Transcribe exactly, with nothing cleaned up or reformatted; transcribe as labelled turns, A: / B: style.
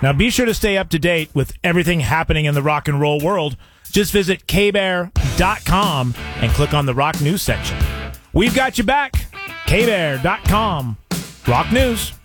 A: Now be sure to stay up to date with everything happening in the rock and roll world. Just visit K Bear dot com and click on the rock news section. We've got you back. K Bear dot com. Rock news.